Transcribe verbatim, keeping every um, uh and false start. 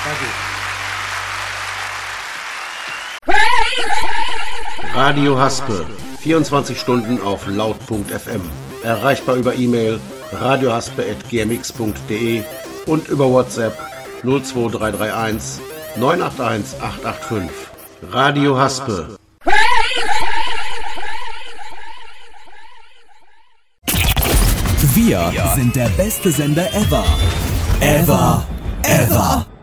Danke. Radio Haspe, vierundzwanzig Stunden auf laut punkt f m. Erreichbar über E-Mail radiohaspe at g m x punkt d e und über WhatsApp null zwei drei drei eins neun acht eins acht acht fünf. Radio Haspe. Wir sind der beste Sender ever. Ever. Ever.